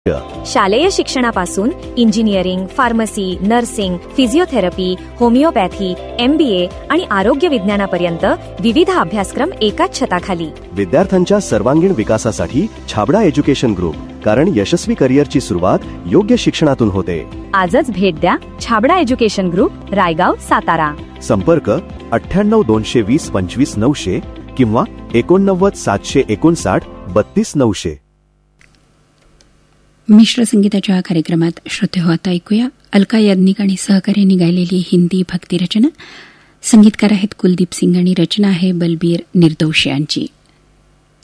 शालेय शिक्षणापासून engineering, pharmacy, nursing, physiotherapy, homeopathy, MBA आणि आरोग्य विज्ञानापर्यंत विविध अभ्यासक्रम एकाच छताखाली. विद्यार्थ्यांच्या सर्वांगीण विकासासाठी छाबडा एज्युकेशन ग्रुप, कारण यशस्वी करिअरची सुरुवात योग्य शिक्षणातून होते. आजच भेट द्या छाबडा एज्युकेशन ग्रुप, रायगाव, सातारा. संपर्क 98-220-25-900 किंवा 89-759-32-900. मिश्र संगीताच्या कार्यक्रमात श्रोतेहो आता ऐकूया अलका याज्ञिक आणि सहकार्याने गायलेली हिंदी भक्तिरचना. संगीतकार आहेत कुलदीप सिंग आणि रचना आहे बलबीर निर्दोष यांची.